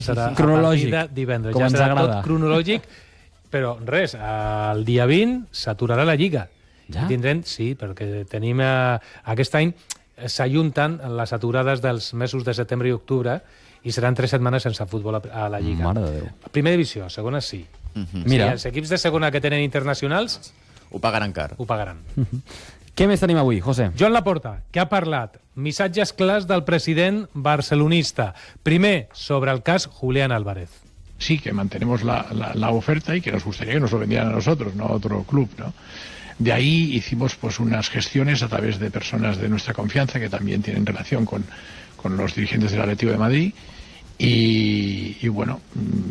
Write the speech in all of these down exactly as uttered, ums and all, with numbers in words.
serà cronològic, a partir de divendres. com ja ens serà agrada. tot cronològic, però res, el dia vint s'aturarà la Lliga. Ja? Tindrem, sí, perquè tenim... Eh, aquest any s'ajunten les aturades dels mesos de setembre i octubre i seran tres setmanes sense futbol a, a la Lliga. Mare de Déu. Primera divisió, segona sí. Mm-hmm. Mira. Sí, els equips de segona que tenen internacionals Ho pagaran car. ho pagaran. Què més tenim avui, José? Joan Laporta, que ha parlat missatges clars del president barcelonista. Primer, sobre el cas Julián Álvarez. Sí, que mantenemos la, la, la oferta y que nos gustaría que nos lo vendieran a nosotros, no a otro club, ¿no? De ahí hicimos pues unas gestiones a través de personas de nuestra confianza que también tienen relación con, con los dirigentes del Atlético de Madrid y, y bueno,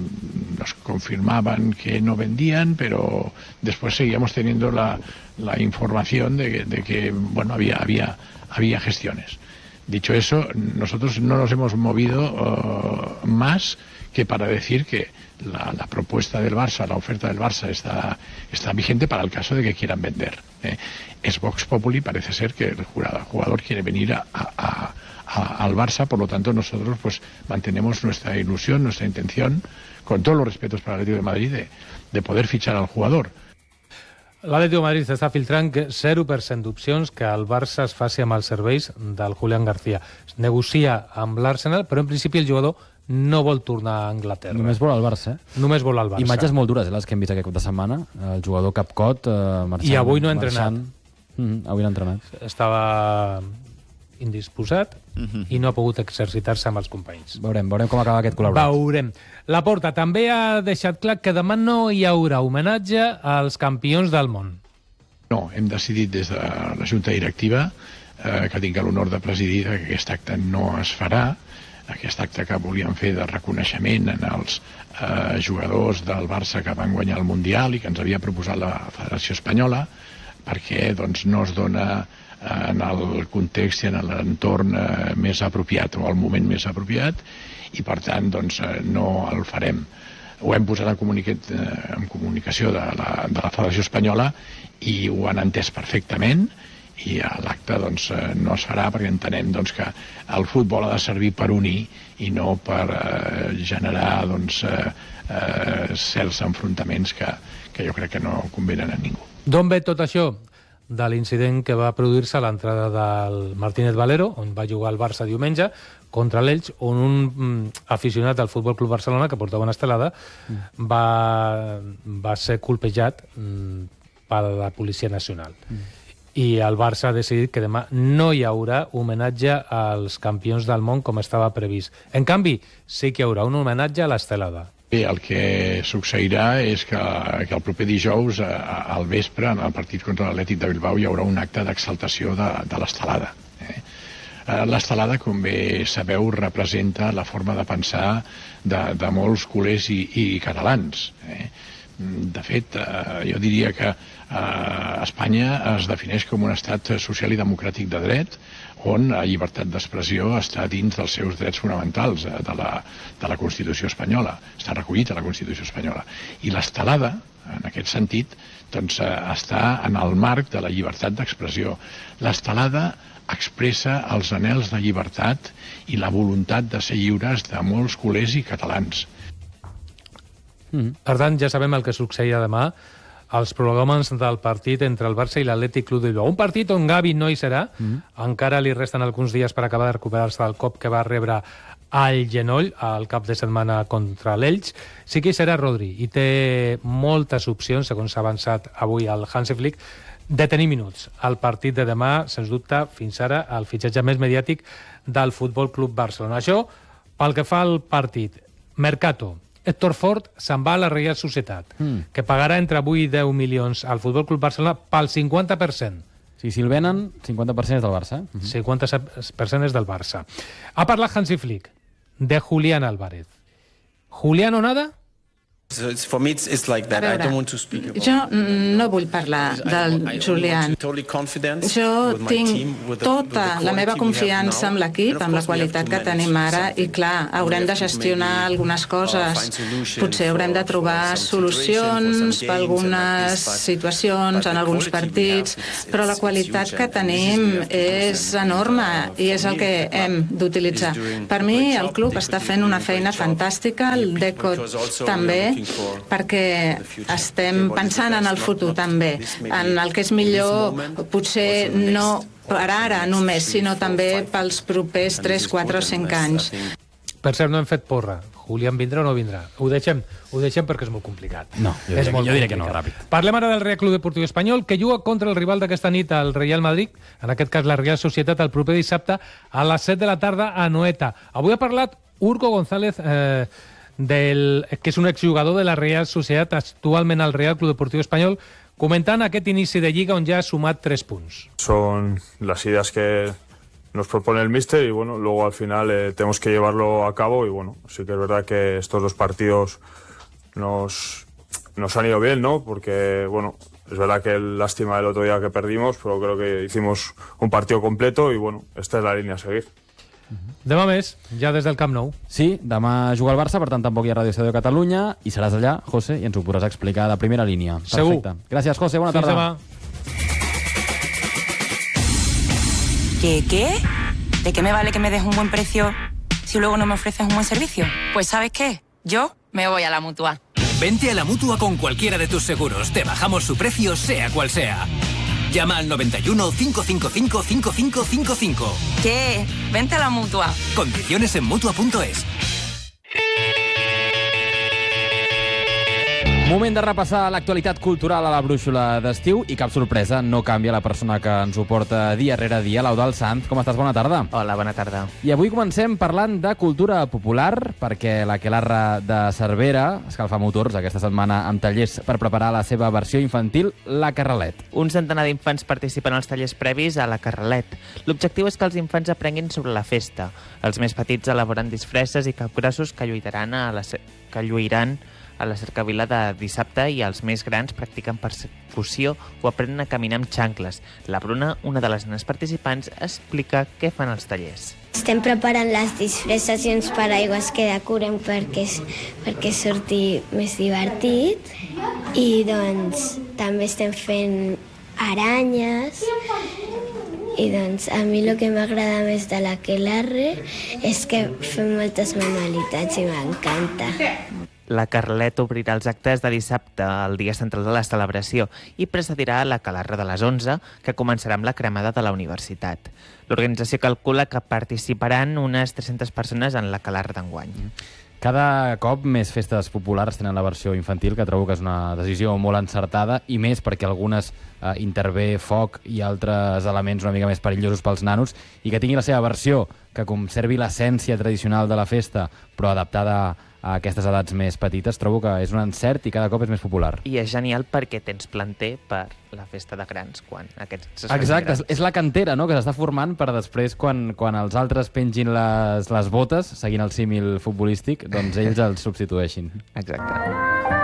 nos confirmaban que no vendían, pero después seguíamos teniendo la, la información de que, de que bueno, había, había, había gestiones. Dicho eso, nosotros no nos hemos movido uh, más que para decir que la, la propuesta del Barça, la oferta del Barça está, está vigente para el caso de que quieran vender. ¿eh? Es Vox Populi, parece ser que el jugador, jugador quiere venir a, a, a, al Barça, por lo tanto nosotros pues mantenemos nuestra ilusión, nuestra intención, con todos los respetos para el Atlético de Madrid, de, de poder fichar al jugador. L'Atlético de Madrid està filtrant que zero per cent d'opcions que el Barça es faci amb els serveis del Julián García. Es negocia amb l'Arsenal, però en principi el jugador no vol tornar a Anglaterra. Només vol el Barça, eh? Només vol el Barça. Imatges molt dures, eh, les que hem vist aquest cap de setmana. El jugador Capcot eh, marxant. I avui no ha entrenat. Mm -hmm, avui no ha entrenat. Estava indisposat i no ha pogut exercitar-se amb els companys. Veurem, veurem com acaba aquest col·laborat. Veurem. Laporta també ha deixat clar que demà no hi haurà homenatge als campions del món. No, hem decidit des de la Junta Directiva, eh, que tinc l'honor de presidir, que aquest acte no es farà. Aquest acte que volíem fer de reconeixement en els eh, jugadors del Barça que van guanyar el Mundial i que ens havia proposat la Federació Espanyola, perquè doncs, no es dona eh, en el context i en l'entorn eh, més apropiat o al moment més apropiat, i per tant doncs, eh, no el farem. Ho hem posat en, comunica eh, en comunicació de la, de la Federació Espanyola i ho han entès perfectament, i l'acte doncs, no es farà perquè entenem doncs, que el futbol ha de servir per unir i no per eh, generar doncs, eh, eh, certs enfrontaments que, que jo crec que no convenen a ningú. D'on ve tot això? De l'incident que va produir-se a l'entrada del Martínez Valero, on va jugar el Barça diumenge, contra l'Elx, on un mm, aficionat del Futbol Club Barcelona, que portava una estelada, mm. va, va ser colpejat mm, per la Policia Nacional. Mm. I el Barça ha decidit que demà no hi haurà homenatge als campions del món com estava previst. En canvi, sí que hi haurà un homenatge a l'estelada. Bé, el que succeirà és que, que el proper dijous, a, al vespre, en el partit contra l'Atlètic de Bilbao, hi haurà un acte d'exaltació de, de l'estelada. Eh? L'estelada, com bé sabeu, representa la forma de pensar de, de molts culers i, i catalans. Eh? De fet, eh, jo diria que eh, Espanya es defineix com un estat social i democràtic de dret, on la llibertat d'expressió està dins dels seus drets fonamentals eh, de, la, de la Constitució espanyola, està recollit a la Constitució espanyola. I l'estelada, en aquest sentit, doncs, eh, està en el marc de la llibertat d'expressió. L'estelada expressa els anhels de llibertat i la voluntat de ser lliures de molts culers i catalans. Mm. Per tant, ja sabem el que succeirà demà als prolongaments del partit entre el Barça i l'Atlètic Club de Bilbao. Un partit on Gavi no hi serà, mm. encara li resten alguns dies per acabar de recuperar-se del cop que va rebre al genoll al cap de setmana contra l'Elx. Sí que hi serà Rodri i té moltes opcions, segons s'ha avançat avui al Hansi Flick, de tenir minuts. El partit de demà, sens dubte, fins ara, el fitxatge més mediàtic del Futbol Club Barcelona. Això, pel que fa al partit. Mercato. Héctor Ford se'n va a la Reial Societat, mm. que pagarà entre vuit i deu milions al Futbol Club Barcelona pel cinquanta per cent. Sí, si el venen, cinquanta per cent és del Barça. Uh -huh. cinquanta per cent és del Barça. Ha parlat Hansi Flick de Julián Álvarez. ¿Julián o nada? For me, it's like that. I don't want to speak about. Jo no vull parlar del Julián. Jo tinc tota la meva confiança en l'equip, amb la qualitat que tenim ara, i clar, haurem de gestionar algunes coses. Potser haurem de trobar solucions per algunes situacions en alguns partits, però la qualitat que tenim és enorme i és el que hem d'utilitzar. Per mi, el club està fent una feina fantàstica, el Deco també, perquè estem pensant en el futur també, en el que és millor, potser no per ara només, sinó també pels propers tres, quatre o cinc anys. Per cert, no hem fet porra. Julián vindrà o no vindrà? Ho deixem, ho deixem perquè és molt complicat. No, jo diré, jo diré que no, ràpid. Parlem ara del Real Club Deportiu Espanyol, que juga contra el rival d'aquesta nit, el Real Madrid, en aquest cas la Real Societat, el proper dissabte a les set de la tarda a Anoeta. Avui ha parlat Urco González, eh, del, que és un exjugador de la Real Societat, actualment al Real Club Deportiu Espanyol, comentant aquest inici de Lliga on ja ha sumat tres punts. Son las ideas que nos propone el míster y bueno, luego al final eh, tenemos que llevarlo a cabo y bueno, sí que es verdad que estos dos partidos nos, nos han ido bien, ¿no? Porque bueno, es verdad que lástima el otro día que perdimos, pero creo que hicimos un partido completo y bueno, esta es la línea a seguir. Demà més, ja des del Camp Nou. Sí, demà juga el Barça, per tant tampoc hi ha Ràdio Estadi de Catalunya, i seràs allà, José, i ens ho podràs explicar de primera línia. Segur. Perfecte. Gràcies, José, bona Fins tarda. demà. ¿Qué, qué? ¿De qué me vale que me des un buen precio si luego no me ofreces un buen servicio? Pues ¿sabes qué? Yo me voy a la Mutua. Vente a la Mutua con cualquiera de tus seguros. Te bajamos su precio, sea cual sea. Llama al noventa y uno, cinco cinco cinco, cinco cinco cinco cinco. ¿Qué? Vente a la Mutua. Condiciones en Mutua punto es. Moment de repassar l'actualitat cultural a la brúixola d'estiu i cap sorpresa, no canvia la persona que ens ho porta dia rere dia, l'Eudald Sanz. Com estàs? Bona tarda. Hola, bona tarda. I avui comencem parlant de cultura popular, perquè l'Aquelarre de Cervera escalfa motors aquesta setmana amb tallers per preparar la seva versió infantil, la Carralet. Un centenar d'infants participen als tallers previs a la Carralet. L'objectiu és que els infants aprenguin sobre la festa. Els més petits elaboren disfresses i capgrossos que lluitaran a la que lluiran a la cercavila de dissabte i els més grans practiquen persecució o aprenen a caminar amb xancles. La Bruna, una de les nenes participants, explica què fan els tallers. Estem preparant les disfresses i uns paraigües que decorem perquè, perquè surti més divertit i doncs també estem fent aranyes i doncs a mi el que m'agrada més de l'Aquelarre és que fem moltes manualitats i m'encanta. La Carralet obrirà els actes de dissabte, el dia central de la celebració, i precedirà l'Aquelarre de les onze, que començarà amb la cremada de la universitat. L'organització calcula que participaran unes tres-centes persones en l'Aquelarre d'enguany. Cada cop més festes populars tenen la versió infantil, que trobo que és una decisió molt encertada, i més perquè algunes eh, intervé foc i altres elements una mica més perillosos pels nanos, i que tingui la seva versió, que conservi l'essència tradicional de la festa, però adaptada a aquestes edats més petites, trobo que és un encert i cada cop és més popular. I és genial perquè tens planter per la festa de grans, quan aquests es Exacte, grans. És la cantera, no?, que s'està formant per després, quan, quan els altres pengin les, les botes, seguint el símil futbolístic, doncs ells els substitueixin. Exacte.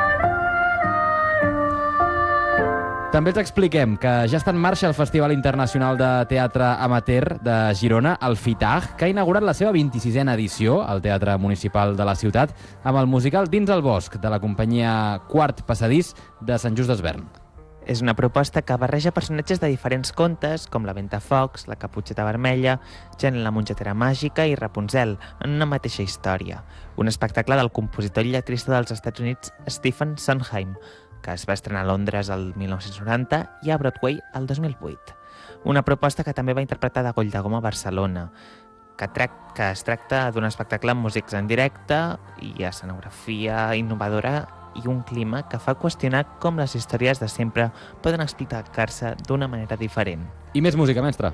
També els expliquem que ja està en marxa el Festival Internacional de Teatre Amateur de Girona, el FITAG, que ha inaugurat la seva vint-i-sisena edició al Teatre Municipal de la ciutat amb el musical Dins el Bosc, de la companyia Quart Passadís de Sant Just d'Esvern. És una proposta que barreja personatges de diferents contes, com la Ventafocs, la Caputxeta Vermella, Jen la mongetera màgica i Rapunzel, en una mateixa història. Un espectacle del compositor i lletrista dels Estats Units Stephen Sondheim, que es va estrenar a Londres el mil nou-cents noranta i a Broadway el dos mil vuit. Una proposta que també va interpretar de Goll de Goma a Barcelona, que, que es tracta d'un espectacle amb músics en directe i escenografia innovadora i un clima que fa qüestionar com les històries de sempre poden explicar-se d'una manera diferent. I més música, mestre.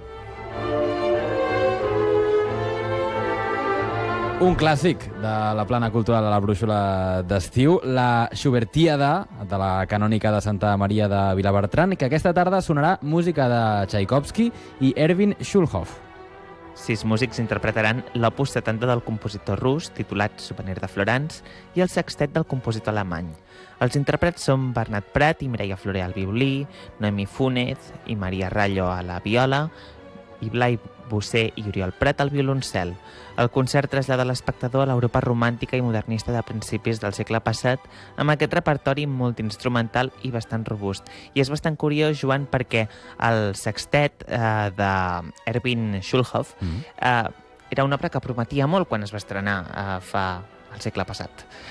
Un clàssic de la plana cultural a la brúixola d'estiu, la Schubertíada, de la canònica de Santa Maria de Vilabertran, que aquesta tarda sonarà música de Tchaikovsky i Erwin Schulhoff. Sis músics interpretaran l'opus setanta del compositor rus, titulat Souvenir de Florence, i el sextet del compositor alemany. Els intèrprets són Bernat Prat i Mireia Floré al violí, Noemi Fúnez i Maria Rallo a la viola, i Blai Bosser i Oriol Prat al violoncel. El concert trasllada l'espectador a l'Europa romàntica i modernista de principis del segle passat, amb aquest repertori multiinstrumental i bastant robust. I és bastant curiós, Joan, perquè el sextet eh, d'Erwin Schulhoff mm. eh, era una obra que prometia molt quan es va estrenar eh, fa el segle passat.